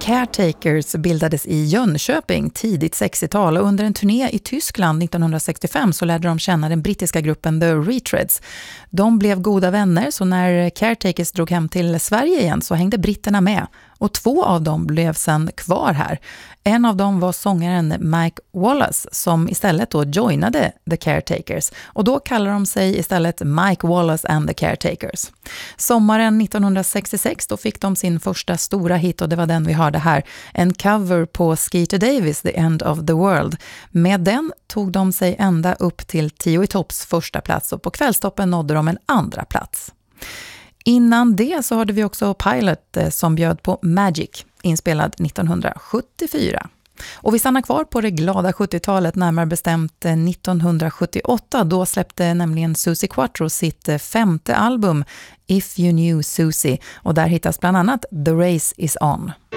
Caretakers bildades i Jönköping tidigt 60-tal och under en turné i Tyskland 1965 så lärde de känna den brittiska gruppen The Retreads. De blev goda vänner, så när Caretakers drog hem till Sverige igen så hängde britterna med. Och 2 av dem blev sedan kvar här. En av dem var sångaren Mike Wallace som istället då joinade The Caretakers. Och då kallar de sig istället Mike Wallace and the Caretakers. Sommaren 1966 då fick de sin första stora hit och det var den vi hörde här. En cover på Skeeter Davis, The End of the World. Med den tog de sig ända upp till 10 i topps första plats och på kvällstoppen nådde de en andra plats. Innan det så hörde vi också Pilot som bjöd på Magic, inspelad 1974. Och vi stannar kvar på det glada 70-talet, närmare bestämt 1978. Då släppte nämligen Suzi Quatro sitt 5:e album If You Knew Suzi. Och där hittas bland annat The Race Is On.